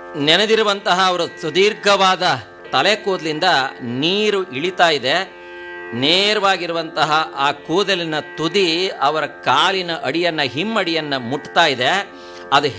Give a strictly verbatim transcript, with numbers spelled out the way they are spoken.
ನೆನೆದಿರುವಂತಹ ಅವರ ಸುದೀರ್ಘವಾದ ತಲೆ ಕೂದಲಿಂದ ನೀರು ಇಳಿತಾ ಇದೆ. ನೇರವಾಗಿರುವಂತಹ ಆ ಕೂದಲಿನ ತುದಿ ಅವರ ಕಾಲಿನ ಅಡಿಯನ್ನ ಹಿಮ್ಮಡಿಯನ್ನ ಮುಟ್ತಾ ಇದೆ. ಅದು